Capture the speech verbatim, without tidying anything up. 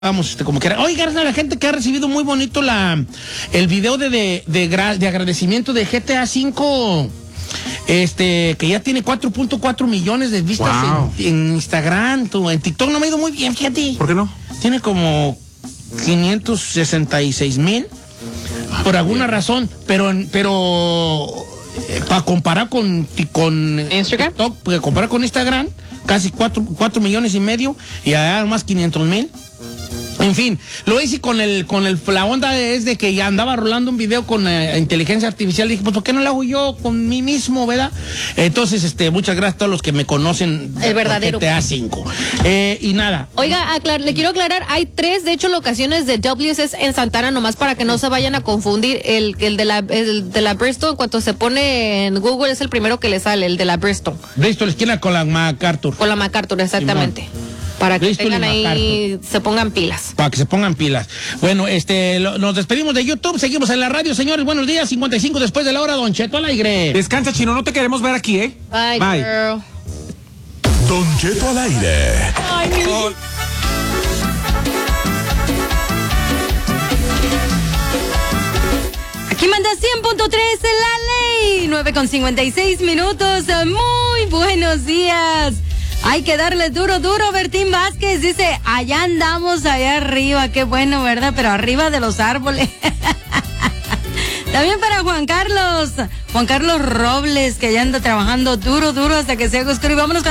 Vamos, este, como quiera. Oigan, a la gente que ha recibido muy bonito la el video de, de, de, gra, de agradecimiento de G T A cinco, este, que ya tiene cuatro punto cuatro millones de vistas wow. en, en Instagram. Tu, en TikTok no me ha ido muy bien, fíjate. ¿Por qué no? Tiene como quinientos sesenta y seis mil, ah, por alguna bien. razón, pero, pero eh, para comparar con, con Instagram, TikTok, para comparar con Instagram, casi cuatro millones y medio, y allá más quinientos mil. En fin, lo hice con el, con el, la onda es de que ya andaba rolando un video con eh, inteligencia artificial. Dije, pues, ¿por qué no lo hago yo con mí mismo, verdad? Entonces, este, muchas gracias a todos los que me conocen. El verdadero. G T A cinco. Eh, y nada. Oiga, aclar, le quiero aclarar, hay tres, de hecho, locaciones de W S S en Santana, nomás para que no se vayan a confundir. El, el de la, el de la Bristol, en cuanto se pone en Google, es el primero que le sale, el de la Bristol. Bristol, esquina con la MacArthur. Con la MacArthur, exactamente. Simón. Para que Bristol tengan ahí, se pongan pilas. Para que se pongan pilas. Bueno, este, lo, nos despedimos de YouTube, seguimos en la radio, señores. Buenos días, cincuenta y cinco después de la hora, Don Cheto al aire. Descansa, Chino, no te queremos ver aquí, ¿eh? Bye, Bye. girl. Don Cheto al aire. Ay, mi... oh. Aquí manda cien punto tres en la ley. nueve con cincuenta y seis minutos. Muy buenos días. Hay que darle duro, duro. Bertín Vázquez dice, allá andamos, allá arriba. Qué bueno, ¿verdad? Pero arriba de los árboles. También para Juan Carlos. Juan Carlos Robles, que ya anda trabajando duro, duro hasta que se haga oscuro. Y vámonos con